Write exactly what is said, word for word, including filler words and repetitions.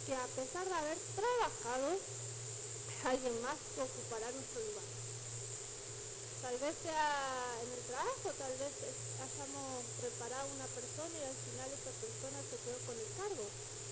que a pesar de haber trabajado, alguien más ocupará nuestro lugar. Tal vez sea en el trabajo, tal vez hayamos preparado una persona y al final esa persona se quedó con el cargo.